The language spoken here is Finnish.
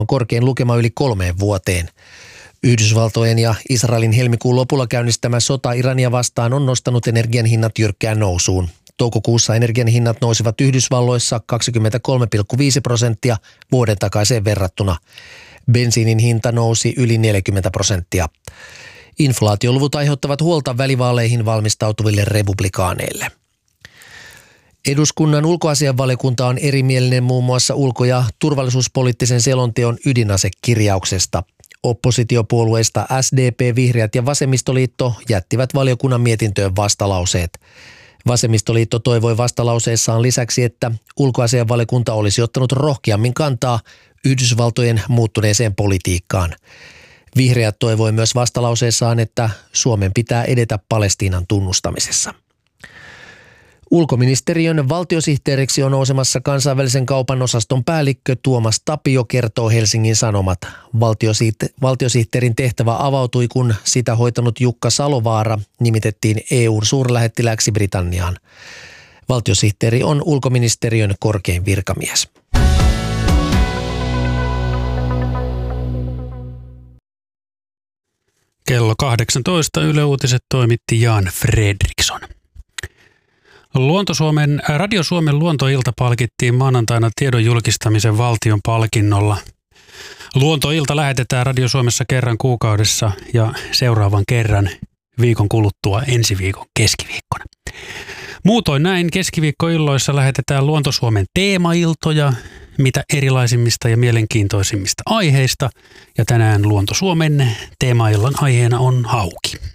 on korkein lukema yli 3 vuoteen. Yhdysvaltojen ja Israelin helmikuun lopulla käynnistämä sota Irania vastaan on nostanut energian hinnat jyrkkään nousuun. Toukokuussa energian hinnat nousivat Yhdysvalloissa 23,5% vuoden takaiseen verrattuna. Bensiinin hinta nousi yli 40%. Inflaatioluvut aiheuttavat huolta välivaaleihin valmistautuville republikaaneille. Eduskunnan ulkoasianvaliokunta on erimielinen muun muassa ulko- ja turvallisuuspoliittisen selonteon ydinasekirjauksesta. Oppositiopuolueista SDP, Vihreät ja Vasemmistoliitto jättivät valiokunnan mietintöön vastalauseet. Vasemmistoliitto toivoi vastalauseessaan lisäksi, että ulkoasianvaliokunta olisi ottanut rohkeammin kantaa Yhdysvaltojen muuttuneeseen politiikkaan. Vihreät toivoi myös vastalauseessaan, että Suomen pitää edetä Palestiinan tunnustamisessa. Ulkoministeriön valtiosihteeriksi on nousemassa kansainvälisen kaupan osaston päällikkö Tuomas Tapio, kertoo Helsingin Sanomat. Valtiosihteerin tehtävä avautui, kun sitä hoitanut Jukka Salovaara nimitettiin EU-suurlähettilääksi Britanniaan. Valtiosihteeri on ulkoministeriön korkein virkamies. Kello 18 Yle Uutiset toimitti Jan Fredriksson. Radio Suomen luontoilta palkittiin maanantaina tiedon julkistamisen valtion palkinnolla. Luontoilta lähetetään Radio Suomessa kerran kuukaudessa ja seuraavan kerran viikon kuluttua ensi viikon keskiviikkona. Muutoin näin keskiviikkoilloissa lähetetään Luonto Suomen teemailtoja, mitä erilaisimmista ja mielenkiintoisimmista aiheista. Ja tänään Luonto Suomen teemaillan aiheena on hauki.